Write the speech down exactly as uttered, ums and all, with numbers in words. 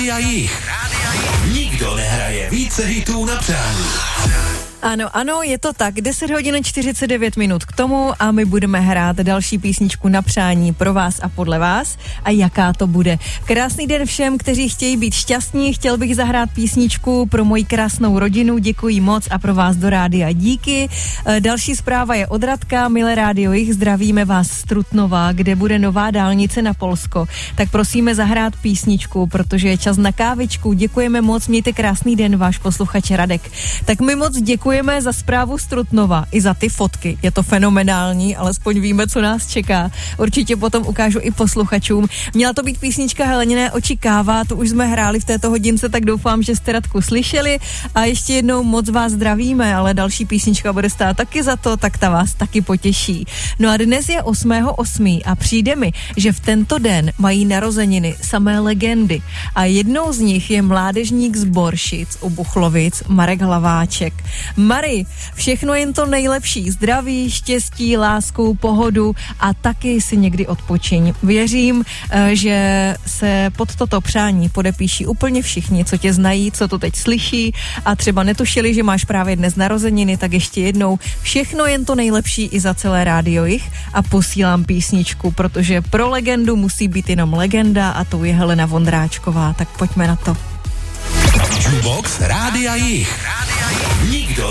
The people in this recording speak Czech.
Rádia Jich. Nikdo nehraje více hitů na přání. Ano, ano, je to tak. deset hodin čtyřicet devět minut k tomu a my budeme hrát další písničku na přání pro vás a podle vás. A jaká to bude? Krásný den všem, kteří chtějí být šťastní. Chtěl bych zahrát písničku pro moji krásnou rodinu. Děkuji moc a pro vás do rádia díky. E, další zpráva je od Radka. Milé rádio Jich, zdravíme vás z Trutnova, kde bude nová dálnice na Polsko. Tak prosíme zahrát písničku, protože je čas na kávičku. Děkujeme moc, mějte krásný den, váš posluchač Radek. Tak my moc děkujeme. Děkujeme za zprávu z Trutnova i za ty fotky. Je to fenomenální, alespoň víme, co nás čeká. Určitě potom ukážu i posluchačům. Měla to být písnička Heleniné oči káva, to už jsme hráli v této hodince, tak doufám, že jste Radku slyšeli. A ještě jednou moc vás zdravíme, ale další písnička bude stát taky za to, tak ta vás taky potěší. No a dnes je osmého osmého a přijde mi, že v tento den mají narozeniny samé legendy. A jednou z nich je mládežník z Boršic u Buchlovic, Marek Hlaváček. Mary, všechno jen to nejlepší, zdraví, štěstí, lásku, pohodu a taky si někdy odpočiň. Věřím, že se pod toto přání podepíší úplně všichni, co tě znají, co to teď slyší a třeba netušili, že máš právě dnes narozeniny, tak ještě jednou všechno jen to nejlepší i za celé rádio Jich a posílám písničku, protože pro legendu musí být jenom legenda a tou je Helena Vondráčková, tak pojďme na to. Jukebox Rádia Jich. Nikdo